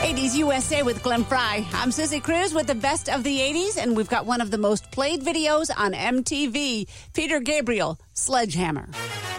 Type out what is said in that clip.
80s USA with Glenn Fry. I'm Sissy Cruz with the best of the 80s, and we've got one of the most played videos on MTV. Peter Gabriel, Sledgehammer.